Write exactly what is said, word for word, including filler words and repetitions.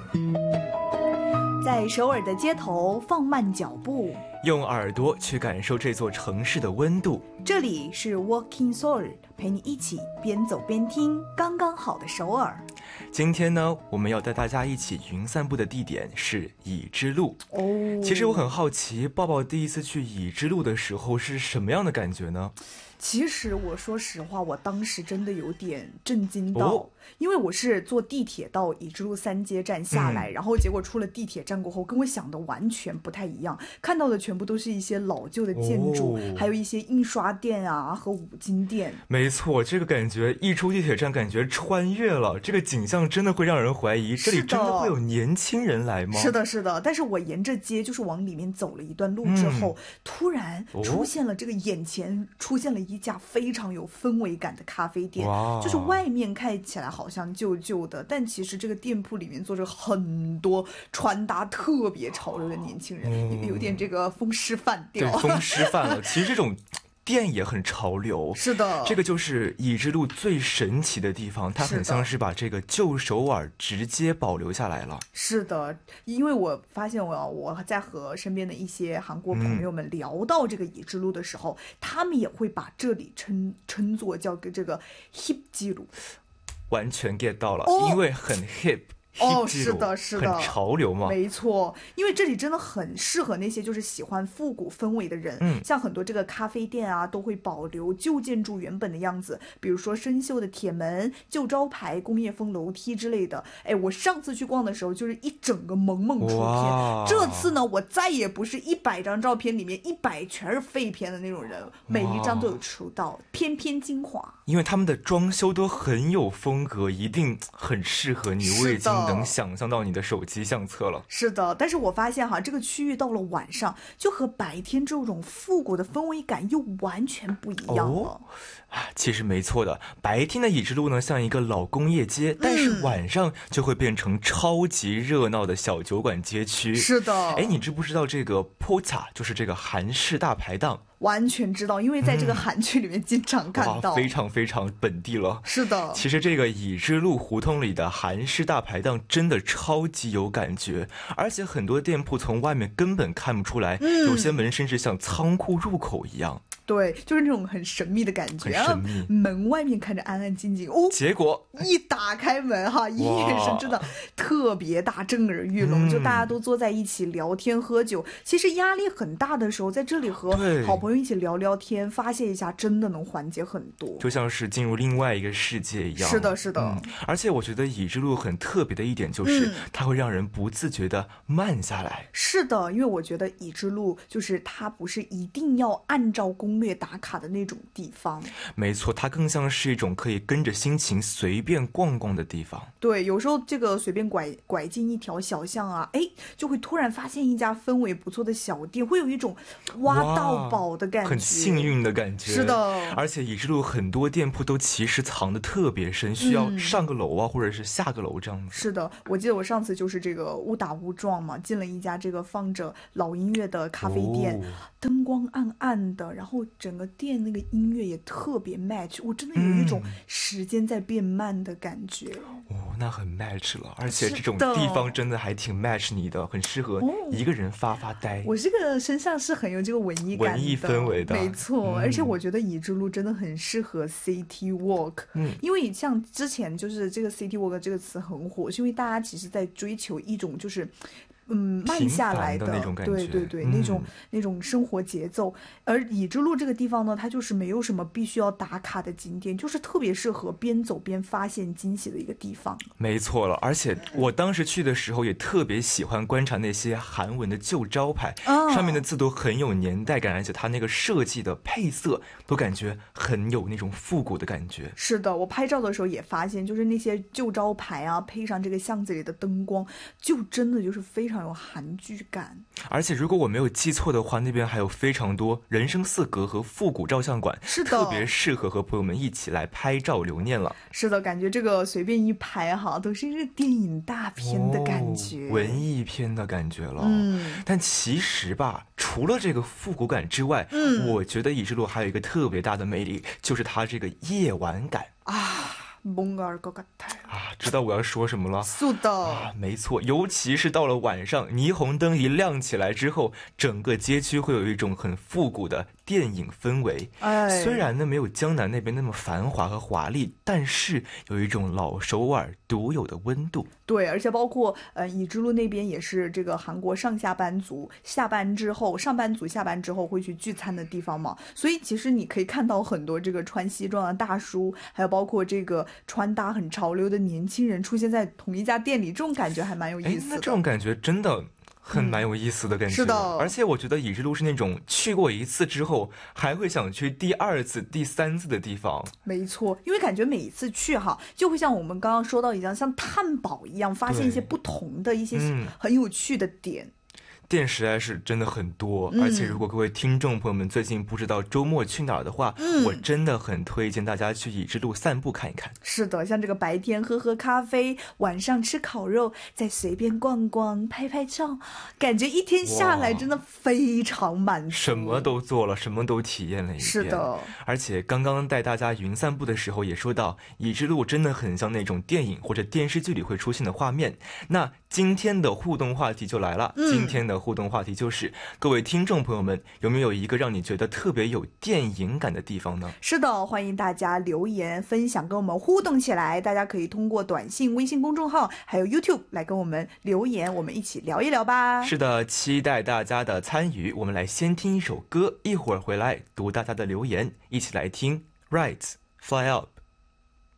在首尔的街头放慢脚步， 用耳朵去感受这座城市的温度。 这里是 Walking Seoul， 陪你一起边走边听刚刚好的首尔。 今天呢，我们要带大家一起云散步的地点是乙支路。 哦， 其实我很好奇，抱抱第一次去乙支路的时候是什么样的感觉呢？ 其实我说实话，我当时真的有点震惊到、 哦、 因为我是坐地铁到乙支路三街站下来、嗯、然后结果出了地铁站过后跟我想的完全不太一样，看到的全部都是一些老旧的建筑、哦、还有一些印刷店啊和五金店。 没错，这个感觉一出地铁站感觉穿越了，这个景象真的会让人怀疑这里真的会有年轻人来吗？ 是的是的，但是我沿着街就是往里面走了一段路之后、嗯、突然出现了这个眼前出现了一家非常有氛围感的咖啡店，就是外面看起来好像旧旧的，但其实这个店铺里面坐着很多穿搭特别潮流的年轻人、嗯、有点这个风师范调。 对，风师范了。其实这种店也很潮流， 是的， 这个就是乙支路最神奇的地方，它很像是把这个旧首尔直接保留下来了。 是的，因为我发现我我在和身边的一些韩国朋友们聊到这个乙支路的时候、嗯、他们也会把这里称称作叫这个 hip 之路。 完全 get 到了、哦、因为很 hip。 哦，是的，是的， 很潮流嘛， 没错，因为这里真的很适合那些就是喜欢复古氛围的人。嗯，像很多这个咖啡店啊，都会保留旧建筑原本的样子，比如说生锈的铁门、旧招牌、工业风楼梯之类的。哎，我上次去逛的时候，就是一整个萌萌出片。这次呢，我再也不是一百张照片里面一百全是废片的那种人，每一张都有出道，偏偏精华。 因为他们的装修都很有风格，一定很适合你。我已经能想象到你的手机相册了。 是的，但是我发现哈，这个区域到了晚上就和白天这种复古的氛围感又完全不一样了。哦， 其实没错的，白天的乙支路呢像一个老工业街、嗯、但是晚上就会变成超级热闹的小酒馆街区。 是的， 哎，你知不知道这个 Pota 就是这个韩式大排档？ 完全知道，因为在这个韩剧里面经常看到、 嗯、非常非常本地了。 是的， 其实这个乙支路胡同里的韩式大排档真的超级有感觉，而且很多店铺从外面根本看不出来、嗯、有些门甚至像仓库入口一样。 对，就是那种很神秘的感觉， 很神秘。 门外面看着安安静静，哦， 结果一打开门哈，一眼神真的特别大，震耳欲聋、嗯，就大家都坐在一起聊天喝酒。其实压力很大的时候，在这里和好朋友一起聊聊天，发泄一下，真的能缓解很多， 就像是进入另外一个世界一样。 是的，是的。 嗯、而且我觉得乙支路很特别的一点就是、嗯，它会让人不自觉的慢下来。 是的，因为我觉得乙支路就是它不是一定要按照攻略打卡的那种地方。 没错，它更像是一种可以跟着心情随便逛逛的地方。 对，有时候这个随便拐拐进一条小巷啊，哎，就会突然发现一家氛围不错的小店，会有一种挖到宝的感觉， 很幸运的感觉。 是的， 而且乙支路很多店铺都其实藏得特别深，需要上个楼啊、嗯、或者是下个楼这样子。 是的，我记得我上次就是这个误打误撞嘛，进了一家这个放着老音乐的咖啡店、哦、灯光暗暗的，然后整个店那个音乐也特别 match， 我真的有一种时间在变慢的感觉。 嗯、哦，那很 match 了，而且这种地方真的还挺 match 你的，很适合一个人发发呆。 哦、我这个身上是很有这个文艺感的， 文艺氛围的， 没错、嗯。而且我觉得乙支路真的很适合 city walk， 嗯，因为像之前就是这个 city walk 这个词很火，是因为大家其实在追求一种就是。嗯，慢下来 的, 的那种感觉， 对对对、嗯，那种那种生活节奏。而乙支路这个地方呢，它就是没有什么必须要打卡的景点，就是特别适合边走边发现惊喜的一个地方。 没错了，而且我当时去的时候也特别喜欢观察那些韩文的旧招牌，哦、上面的字都很有年代感，而且它那个设计的配色都感觉很有那种复古的感觉。 是的，我拍照的时候也发现，就是那些旧招牌啊，配上这个巷子里的灯光，就真的就是非常有韩剧感。 而且如果我没有记错的话，那边还有非常多人生四格和复古照相馆， 是的， 特别适合和朋友们一起来拍照留念了。 是的，感觉这个随便一拍哈，都是一个电影大片的感觉、 哦、文艺片的感觉了。嗯，但其实吧，除了这个复古感之外，嗯，我觉得乙支路还有一个特别大的魅力，就是它这个夜晚感啊。 뭔가 알 것 같아요 啊，知道我要说什么了。 是的啊，没错，尤其是到了晚上，霓虹灯一亮起来之后，整个街区会有一种很复古的电影氛围。 哎， 虽然呢没有江南那边那么繁华和华丽，但是有一种老首尔独有的温度。 对，而且包括呃乙支路那边也是这个韩国上下班族下班之后，上班族下班之后会去聚餐的地方嘛，所以其实你可以看到很多这个穿西装的大叔，还有包括这个穿搭很潮流的年轻人出现在同一家店里，这种感觉还蛮有意思的。 那这种感觉真的很蛮有意思的感觉、嗯、 是的， 而且我觉得乙支路是那种去过一次之后还会想去第二次第三次的地方。 没错，因为感觉每一次去哈就会像我们刚刚说到一样，像探宝一样，发现一些不同的一些很有趣的点、嗯店实在是真的很多、嗯、而且如果各位听众朋友们最近不知道周末去哪儿的话、嗯、我真的很推荐大家去乙支路散步看一看。 是的，像这个白天喝喝咖啡，晚上吃烤肉，再随便逛逛拍拍照，感觉一天下来真的非常满足， 什么都做了，什么都体验了一遍。 是的， 而且刚刚带大家云散步的时候也说到，乙支路真的很像那种电影或者电视剧里会出现的画面。那今天的互动话题就来了、嗯、今天的互动话题就是各位听众朋友们有没有一个让你觉得特别有电影感的地方呢？ 是的，欢迎大家留言分享，跟我们互动起来。大家可以通过短信、微信公众号还有 YouTube 来跟我们留言，我们一起聊一聊吧。 是的，期待大家的参与。我们来先听一首歌，一会儿回来读大家的留言，一起来听 Right Fly Up。